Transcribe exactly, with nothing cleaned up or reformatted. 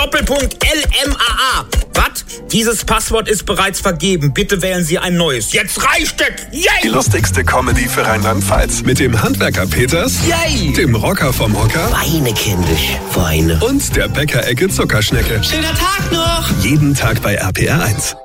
Doppelpunkt L M A A. Was? Dieses Passwort ist bereits vergeben. Bitte wählen Sie ein neues. Jetzt reicht es! Yay! Die lustigste Comedy für Rheinland-Pfalz. Mit dem Handwerker Peters, Yay! Dem Rocker vom Hocker Weine, kindisch, Weine. und der Bäckerecke Zuckerschnecke. Schöner Tag noch! Jeden Tag bei R P R eins.